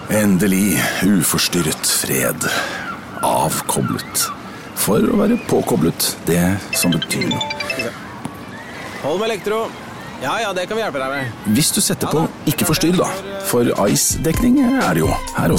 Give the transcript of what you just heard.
Endelig uforstyrret fred. Avkoblet. For å være påkoblet, det som betyr noe. Hold med elektro. Ja, det kan vi hjelpe deg med. Hvis du setter på ikke forstyrr da, for ICE-dekning er det jo her også.